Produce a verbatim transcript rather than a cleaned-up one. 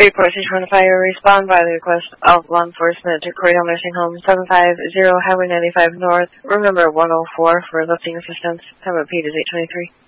Report station fire. Respond by the request of law enforcement to Cordell Nursing Home, seven five zero Highway ninety-five North, room number one oh four for lifting assistance. Time of Pete is eight twenty-three.